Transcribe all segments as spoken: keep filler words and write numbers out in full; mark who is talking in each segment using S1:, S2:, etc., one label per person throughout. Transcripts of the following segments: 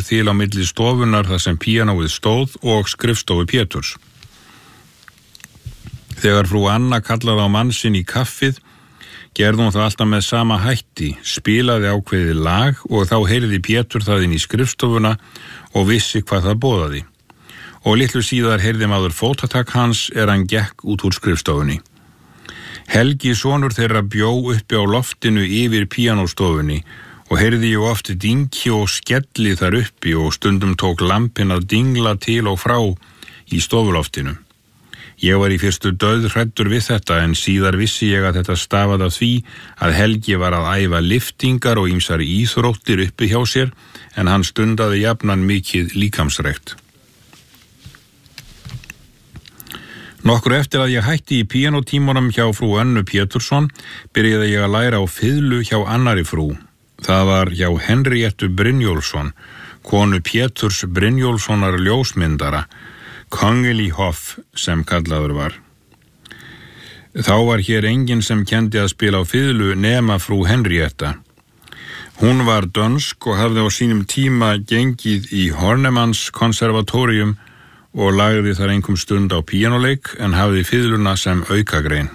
S1: gangur til á milli stofunar þar sem píanóið stóð og skrifstofu Péturs. Þegar frú Anna kallaði á mann sinn í kaffið, gerði hún það alltaf með sama hætti, spilaði ákveðið lag og þá heyrði Pétur það inn í skrifstofuna og vissi hvað það boðaði. Og litlu síðar heyrði maður fótatak hans er hann gekk út úr skrifstofunni. Helgi sonur þeirra bjó uppi á loftinu yfir píanóstofunni og heyrði ég oft dynki og skelli þar uppi og stundum tók lampin að dingla til og frá í stofuloftinu. Ég var í fyrstu dauðhræddur við þetta en síðar vissi ég að þetta stafaði af því að Helgi var að æfa lyftingar og ýmsar íþróttir uppi hjá sér en hann stundaði jafnan mikið líkamsrækt. Nokkru eftir að ég hætti í píanótímunum hjá frú Önnu Pétursson byrjaði ég að læra á fiðlu hjá annari frú. Það var hjá Henriettu Brynjólfsson, konu Péturs Brynjólfssonar ljósmyndara, Kongeli Hoff sem kallaður var. Þá var hér enginn sem kendi að spila á fiðlu nema frú Henrietta. Hún var dönsk og hafði á sínum tíma gengið í Hornemanns konservatórium og lagði þar einhverjum stund á píanóleik en hafði fiðluna sem aukagrein.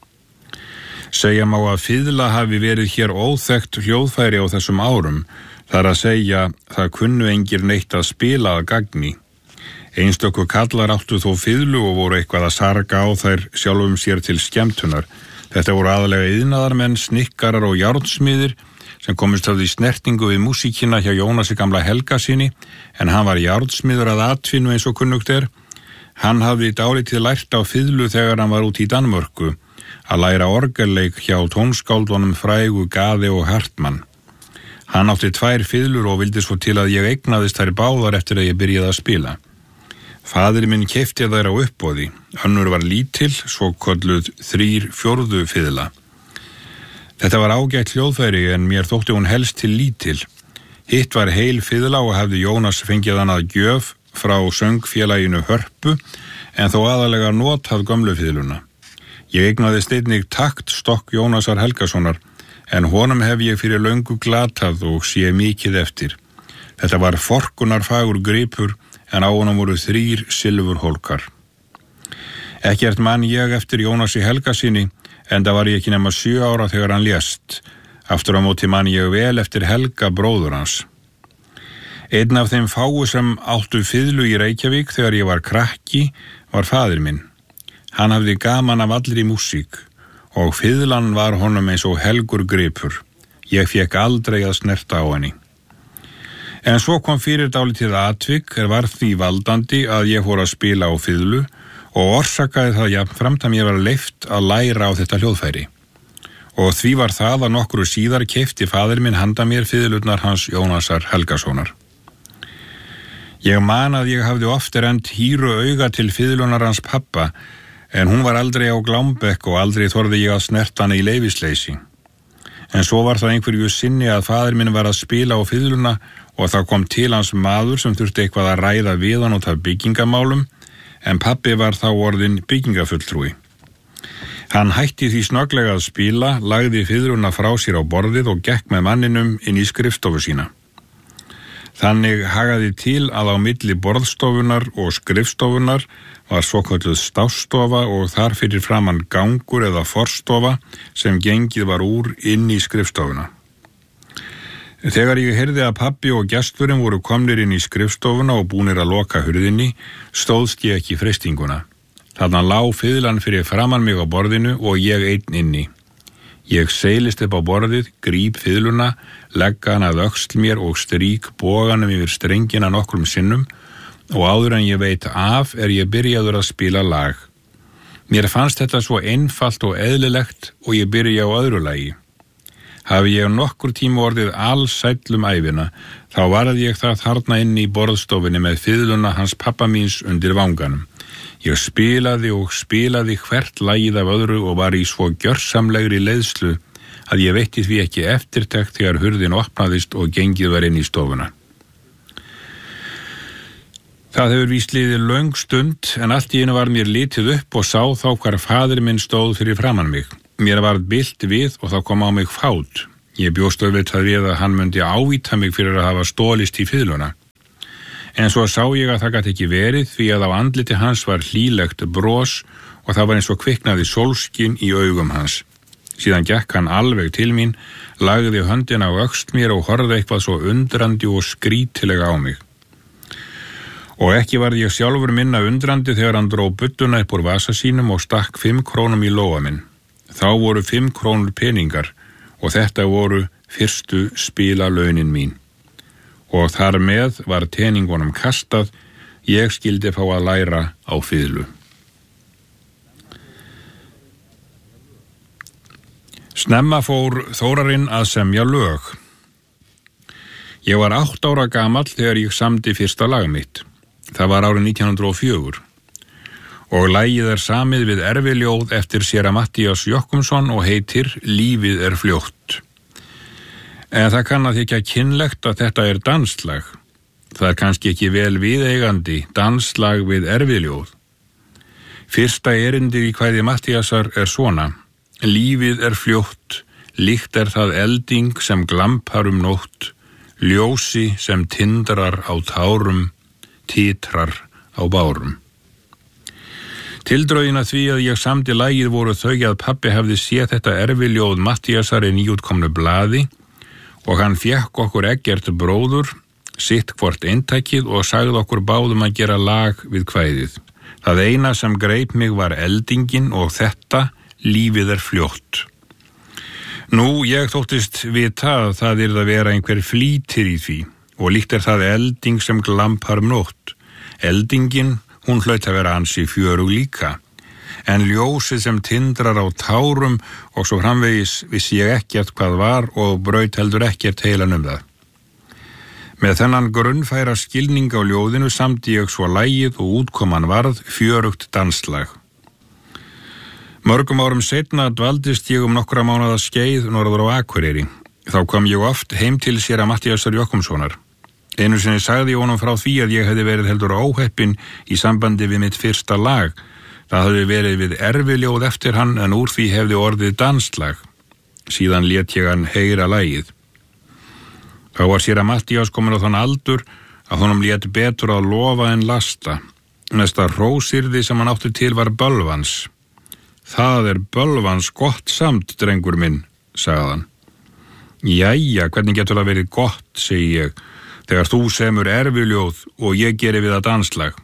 S1: Segja má að fiðla hafi verið hér óþekkt hljóðfæri á þessum árum, þar að segja það kunnu engir neitt að spila að gagni. Einstöku kallar áttu þó fiðlu og voru eitthvað að sarga á þær sjálfum sér til skemmtunar. Þetta voru aðalega iðnaðarmenn, snikkarar og járnsmiðir sem komist hafði í snertingu við músíkina hjá Jónasi gamla Helgasyni, en hann var járnsmiður að atvinnu eins og kunnugt er. Hann hafði dálítið lært á fiðlu þegar hann var út í Danmörku, að læra orgelleik hjá tónskáldunum frægu Gade og Hartmann. Hann átti tvær fiðlur og vildi svo til að ég eignaðist þær báðar eftir að ég byrjaði að spila. Faðir minn keypti þær á uppboði, önnur var lítil, svo kölluð þrír fjórðu fiðla. Þetta var ágætt hljóðfæri en mér þótti hún helst til lítil. Hitt var heil fiðla og hafði Jónas fengið hann að gjöf frá söngfélaginu Hörpu, en þó aðalega notað gömlu fiðluna. Ég eignaðist einnig taktstokk Jónasar Helgasonar, en honum hef ég fyrir löngu glatað og sé mikið eftir. Þetta var forkunarfagur gripur, en á honum voru þrír silfurhólkar. Ekkert mann ég eftir Jónasi Helgasyni, enda var ég ekki nema sjö ára þegar hann lést. Aftur á móti mann ég vel eftir Helga bróður hans. Einn af þeim fáu sem áttu fiðlu í Reykjavík þegar ég var krakki var faðir minn. Hann hafði gaman af allri músík og fiðlan var honum eins og helgur gripur. Ég fékk aldrei að snerta á henni. En svo kom fyrir dálítið atvik er var því valdandi að ég fór að spila á fiðlu og orsakaði það jafnframt að mér var leyft að læra á þetta hljóðfæri. Og því var það að nokkru síðar keypti faðir minn handa mér fiðlurnar hans Jónasar Helgasonar. Ég man að ég hafði oft rennt hýru auga til fiðlunar hans pappa, en hún var aldrei á Glámbekk og aldrei þorði ég að snerta hana í leyfisleysi. En svo var það einhverju sinni að faðir minn var að spila á fiðluna og þá kom til hans maður sem þurfti eitthvað að ræða við hann út af byggingamálum, en pabbi var þá orðinn byggingafulltrúi. Hann hætti því snögglega að spila, lagði fiðluna frá sér á borðið og gekk með manninum inn í skrifstofu sína. Þannig hagaði til að á milli borðstofunar og skrifstofunar var svokölluð stássstofa og þar fyrir framan gangur eða forstofa sem gengið var úr inn í skrifstofuna. Þegar ég heyrði að pabbi og gesturinn voru komnir inn í skrifstofuna og búnir að loka hurðinni, stóðst ég ekki freistinguna. Þarna lá fiðlan fyrir framan mig á borðinu og ég einn inni. Ég seilist upp á borðið, gríp fiðluna, legga hana að öxl mér og strík boganum yfir strengina nokkrum sinnum og áður en ég veit af er ég byrjaður að spila lag. Mér fannst þetta svo einfalt og eðlilegt og ég byrja á öðru lagi. Hafi ég nokkur tíma orðið allsæll um ævina, þá varði ég það þarna inn í borðstofinni með fiðluna hans pappa míns undir vanganum. Ég spilaði og spilaði hvert lagið af öðru og var í svo gjörsamlegri leiðslu að ég veitti því ekki eftirtekt þegar hurðin opnaðist og gengið var inn í stofuna. Það hefur víst liðið löng stund en allt í einu var mér litið upp og sá þá hvar faðir minn stóð fyrir framan mig. Mér varð bilt við og þá kom á mig fát. Ég bjóst auðvitað við að hann myndi ávíta mig fyrir að hafa stólist í fiðluna. En svo sá ég að það gat ekki verið því að á andliti hans var hlýlegt bros og það var eins og kviknaði sólskin í augum hans. Síðan gekk hann alveg til mín, lagði höndina á öxl mér og horfði eitthvað svo undrandi og skrítilega á mig. Og ekki varð ég sjálfur minna undrandi þegar hann dró budduna upp úr vasa sínum og stakk fimm krónum í lófa minn. Þá voru fimm krónur peningar og þetta voru fyrstu spilalaunin mín. Og þar með var teningunum kastað, ég skildi fá að læra á fiðlu. Snemma fór Þórarinn að semja lög. Ég var átt ára gamall þegar ég samdi fyrsta lag mitt. Það var árið nítján hundruð og fjögur. Og lagið er samið við erfiljóð eftir séra Matthías Jochumsson og heitir Lífið er fljótt. En það kann að þykja kynlegt að þetta er danslag. Það er kannski ekki vel viðeigandi danslag við erfiljóð. Fyrsta erindi í kvæði Matthíasar er svona: Lífið er fljótt, líkt er það elding sem glampar um nótt, ljósi sem tindrar á tárum, titrar á bárum. Tildrögin að því að ég samdi lagið voru þau að pabbi hefði séð þetta erfiljóð Matthíasar í nýútkomnu blaði og hann fékk okkur Eggert bróður, sitt hvort eintækið og sagði okkur báðum að gera lag við kvæðið. Það eina sem greip mig var eldingin og þetta, lífið er fljótt. Nú, ég þóttist vita að það yrði að vera einhver flýtir í því og líkt er það elding sem glampar um nótt. Eldingin, hún hlaut að vera ansi fjörug líka. En ljósið sem tindrar á tárum og svo framvegis vissi ég ekkert hvað var og braut heldur ekkert heilan um það. Með þennan grunnfæra skilning á ljóðinu samdi ég svo lagið og útkoman varð fjörugt danslag. Mörgum árum seinna dvaldist ég um nokkra mánaða skeið norður á Akureyri. Þá kom ég oft heim til séra Matthíasar Jochumssonar. Einu sinni sagði ég honum frá því að ég hefði verið heldur óheppinn í sambandi við mitt fyrsta lag. Það hefði verið við erfiljóð eftir hann en úr því hefði orðið danslag. Síðan lét ég hann heyra lagið. Þá var séra Matthías komin á þann aldur að honum lét betur að lofa en lasta. Næsta hrósyrði sem hann átti til var bölvans. Það er bölvans gott samt, drengur minn, sagði hann. Jæja, hvernig getur það verið gott, segi ég, þegar þú semur erfiljóð og ég geri við það danslag.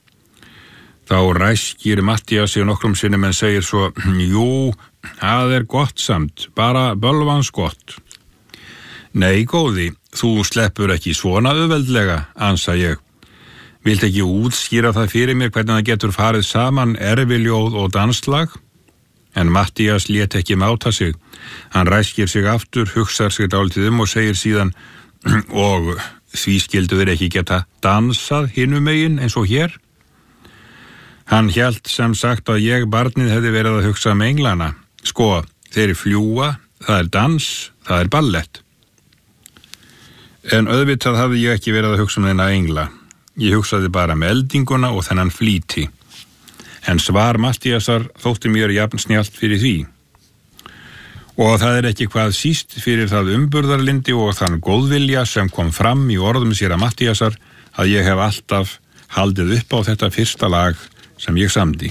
S1: Þá ræskir Matthías sig nokkrum sinnum en segir svo, jú, það er gott samt, bara bölvans gott. Nei, góði, þú sleppur ekki svona auðveldlega, ansa ég. Vilt ekki útskýra það fyrir mér hvernig það getur farið saman erfiljóð og danslag? En Matthías lét ekki máta sig. Hann ræskir sig aftur, hugsar sig dálítið um og segir síðan, og því skildu þeir ekki geta dansað hinum megin eins og hér? Hann hélt sem sagt að ég barnið hefði verið að hugsa um englana. Sko, þeir fljúa, það er dans, það er ballett. En auðvitað hafði ég ekki verið að hugsa um þennan engla. Ég hugsaði bara með eldinguna og þennan flýti. En svar Matthíasar þótti mér jafn snjallt fyrir því. Og það er ekki hvað síst fyrir það umburðarlindi og þann góðvilja sem kom fram í orðum séra Matthíasar að ég hef alltaf haldið upp á þetta fyrsta lag sem ég samdi.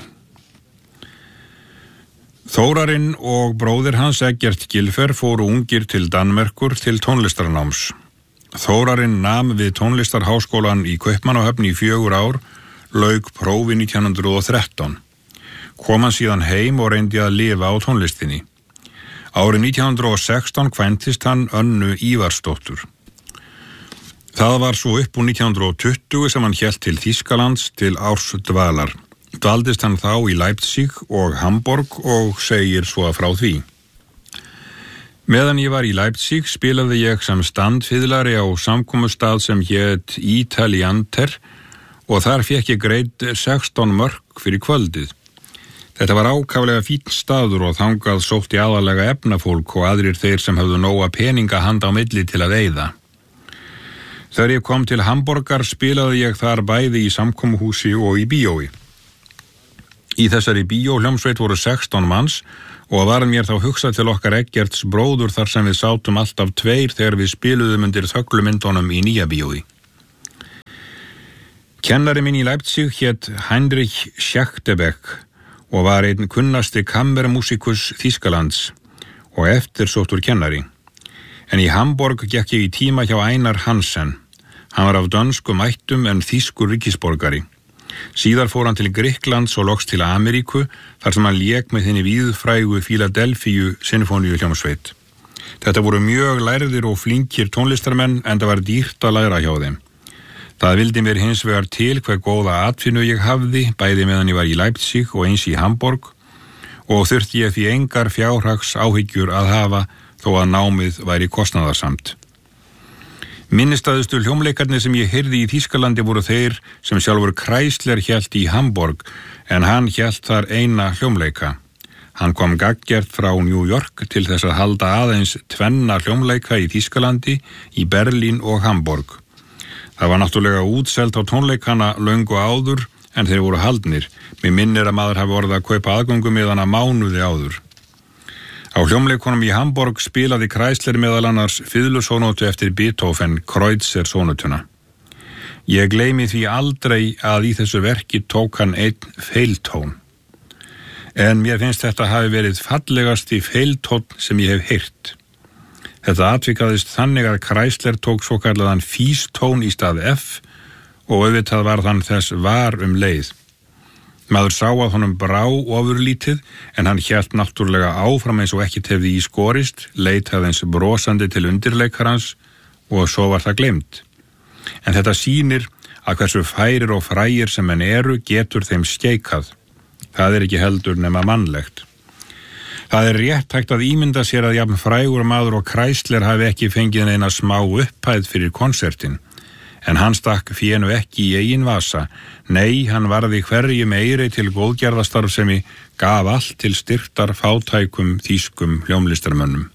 S1: Þórarinn og bróðir hans Eggert Gylfer fóru ungir til Danmerkur til tónlistarnáms. Þórarinn nam við tónlistarháskólan í Kaupmannahöfn í fjögur ár, lauk prófi nítján hundruð og þrettán. Kom hann síðan heim og reyndi að lifa á tónlistinni. Árið nítján hundruð og sextán kvæntist hann Önnu Ívarsdóttur. Það var svo upp úr nítján hundruð og tuttugu sem hann hélt til Þýskalands til árs dvalar. Dvaldist hann þá í Leipzig og Hamborg og segir svo frá því. Meðan ég var í Leipzig spilaði ég sem standfiðlari á samkomustað sem hét Italianter og þar fékk ég greidd sextán mörk fyrir kvöldið. Þetta var ákaflega fínn staður og þangað sótti aðalega efnafólk og aðrir þeir sem höfðu nóga peninga handa á milli til að eyða. Þegar ég kom til Hamborgar spilaði ég þar bæði í samkomuhúsi og í bíói. Í þessari bíóhljómsveit voru sextán manns og var mér þá hugsað til okkar Eggerts bróður þar sem við sátum alltaf tveir þegar við spiluðum undir þöglumyndunum í nýja bíói. Kennari minn í Leipzig hét Heinrich Schachtebeck og var einn kunnasti kammermusikus Þýskalands og eftirsóttur kennari. En í Hamborg gekk ég í tíma hjá Einar Hansen. Hann var af dönskum ættum en þýskur ríkisborgari. Síðar fór hann til Grikklands og loks til Ameríku þar sem hann lék með hinni víðfrægu Philadelphíu sinfóníuhljómsveit. Þetta voru mjög lærðir og flinkir tónlistarmenn en það var dýrt að læra hjá þeim. Það vildi mér hins vegar til hver góða atvinnu ég hafði, bæði meðan ég var í Leipzig og eins í Hamborg, og þurfti ég því engar fjárhags áhyggjur að hafa þó að námið væri kostnaðarsamt. Minnistæðustu hljómleikarnir sem ég heyrði í Þýskalandi voru þeir sem sjálfur Chrysler hélt í Hamborg, en hann hélt þar eina hljómleika. Hann kom gagngert frá New York til þess að halda aðeins tvenna hljómleika í Þýskalandi, í Berlín og Hamborg. Það var náttúrulega útselt á tónleikana löngu áður en þeir voru haldnir. Mér minnir að maður hafi orðið að kaupa aðgöngum með hana mánuði áður. Á hljómleikunum í Hamborg spilaði Chrysler meðal annars fiðlusónótu eftir Beethoven, Kreutzer sónutuna. Ég gleymi því aldrei að í þessu verki tók hann einn feiltón. En mér finnst þetta hafi verið fallegasti feiltón sem ég hef heyrt. Þetta atvikaðist þannig að Chrysler tók svo kallaðan fístón í stað F og auðvitað var þann þess var um leið. Maður sá að honum brá ofurlítið en hann hélt náttúrulega áfram eins og ekkert hefði í skorist, leitaði eins brosandi til undirleikarans og svo var það gleymt. En þetta sýnir að hversu færir og frægir sem menn eru getur þeim skeikað. Það er ekki heldur nema mannlegt. Það er rétt hægt að ímynda sér að jafn frægur maður og Chrysler hafi ekki fengið neina smá upphæð fyrir konsertin. En hann stakk fénu ekki í eigin vasa. Nei, hann varði hverju meiri til góðgerðastarfsemi, gaf allt til styrktar fátækum þýskum hljómlistarmönnum.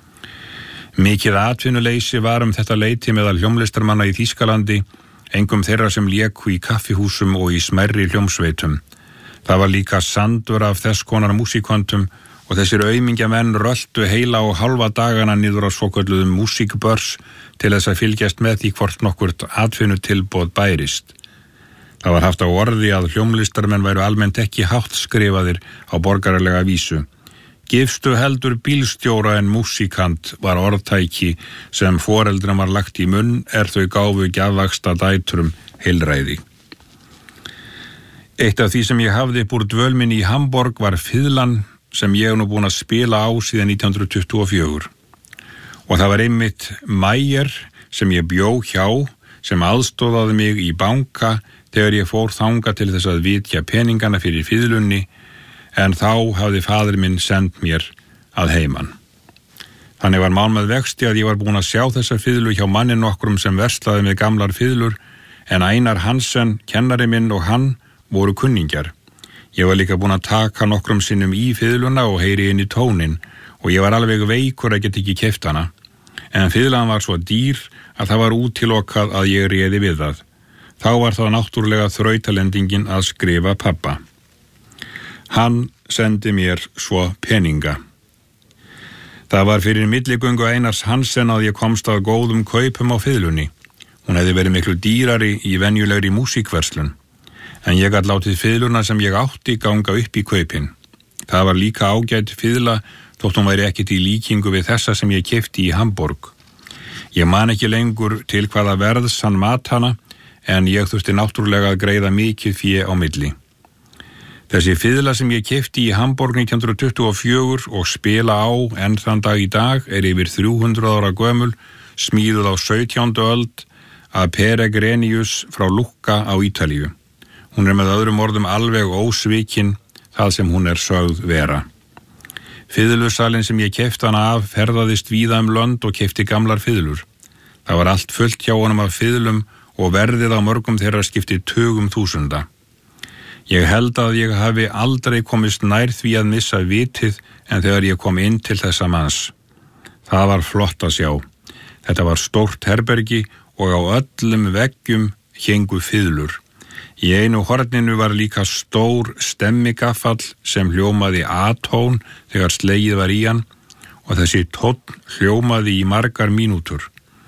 S1: Mikið atvinnuleysi var um þetta leyti meðal hljómlistarmanna í Þýskalandi, engum þeirra sem léku í kaffihúsum og í smærri hljómsveitum. Það var líka sandur af þess konar músíkontum og þessir aumingjamenn röltu heila og halva dagana niður á svokölluðum músíkbörs til þess að fylgjast með því hvort nokkurt atvinnutilboð bærist. Það var haft á orði að hljómlistarmenn væru almennt ekki hátt skrifaðir á borgaralega vísu. Gifstu heldur bílstjóra en músíkant var orðtæki sem foreldrum var lagt í munn er þau gáfu gjafvaxta dætrum heilræði. Eitt af því sem ég hafði upp úr dvöl minni í Hamborg var fiðlan sem ég nú búin að spila á síðan nítján hundruð tuttugu og fjögur. Og það var einmitt Mayer sem ég bjó hjá, sem aðstóðaði mig í banka þegar ég fór þanga til þess að vitja peningana fyrir fiðlunni, en þá hafði faðir minn send mér að heiman. Þannig var mál með vexti að ég var búin að sjá þessa fiðlu hjá manni nokkrum sem verslaði með gamlar fiðlur, en Einar Hansen, kennari minn og hann voru kunningjar. Ég var líka búin að taka nokkrum sinnum í fiðluna og heyri inn í tónin og ég var alveg veikur að geta ekki keypt hana. En fiðlan var svo dýr að það var útilokað að ég réði við það. Þá var það náttúrulega þrautalendingin að skrifa pappa. Hann sendi mér svo peninga. Það var fyrir milligöngu Einars Hansen að ég komst að góðum kaupum á fiðlunni. Hún hefði verið miklu dýrari í venjulegri músíkverslun. En ég gat látið fiðluna sem ég átti ganga upp í kaupin. Það var líka ágætt fiðla þótt hún væri ekkert í líkingu við þessa sem ég keypti í Hamborg. Ég man ekki lengur til hvaða verðs hann mat hana, en ég þurfti náttúrulega að greiða mikið fé á milli. Þessi fiðla sem ég keypti í Hamborg nítján hundruð tuttugu og fjögur og spila á enn þann dag í dag er yfir þrjú hundruð ára gömul, smíðuð á sautjándu öld af Peregrenius frá Lucca á Ítalíu. Hún er með öðrum orðum alveg ósvikin það sem hún er sögð vera. Fiðlusalinn sem ég keypti hana af ferðaðist víða um lönd og keypti gamlar fiðlur. Það var allt fullt hjá honum af fiðlum og verðið á mörgum þeirra skipti tugum þúsunda. Ég held að ég hafi aldrei komist nær því að missa vitið en þegar ég kom inn til þessa manns. Það var flott að sjá. Þetta var stórt herbergi og á öllum veggjum héngu fiðlur. Í einu horninu var líka stór stemmigaffall sem hljómaði A-tón þegar slegið var í hann og þessi tónn hljómaði í margar mínútur.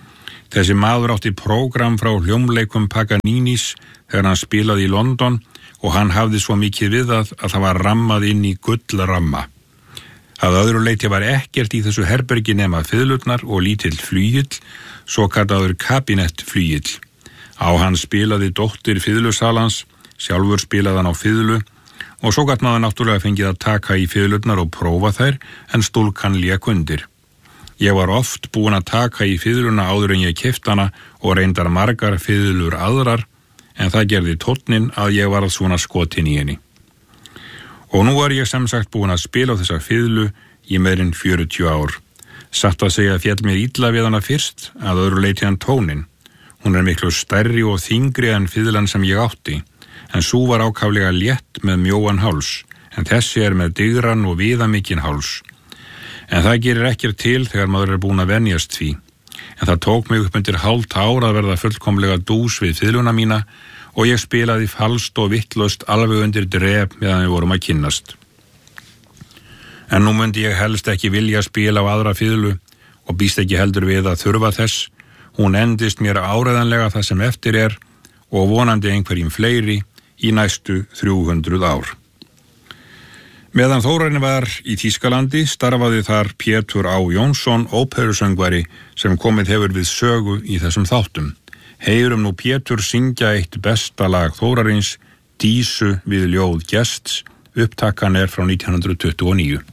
S1: Þessi maður átti prógram frá hljómleikum Paganinis þegar hann spilaði í London og hann hafði svo mikið við það að það var rammað inn í gullramma. Að öðru leyti var ekkert í þessu herbergi nema fiðlurnar og lítill flygill, svo kallaður kabinettflygill. Á hann spilaði dóttir fiðlusalans, sjálfur spilaði hann á fiðlu og svo gat maður náttúrulega fengið að taka í fiðlurnar og prófa þær en stúlkan lék undir. Ég var oft búin að taka í fiðluna áður en ég keypti hana og reyndar margar fiðlur aðrar, en það gerði tónninn að ég var svona skotin í henni. Og nú var ég sem sagt búin að spila á þessa fiðlu í meirinn fjörutíu ár. Satt að segja fjall mér illa við hana fyrst, að öðru leyti hann tóninn. Hún er miklu stærri og þyngri en fiðlan sem ég átti, en sú var ákaflega létt með mjóan háls, en þessi er með digran og viðamikinn háls. En það gerir ekkert til þegar maður er búin að venjast því. En það tók mig upp undir hálft ár að verða fullkomlega dús við fiðluna mína og ég spilaði falskt og vittlust alveg undir drep meðan við vorum að kynnast. En nú myndi ég helst ekki vilja spila á aðra fiðlu og býst ekki heldur við að þurfa þess. Hún endist mér áreiðanlega það sem eftir er og vonandi einhverjum fleiri í næstu þrjú hundruð ár. Meðan Þórarinn var í Þýskalandi starfaði þar Pétur Á. Jónsson, óperusöngvari sem komið hefur við sögu í þessum þáttum. Heyrum nú Pétur syngja eitt besta lag Þórarins, Dísu við ljóð Gests, upptakan er frá nítján hundruð tuttugu og níu.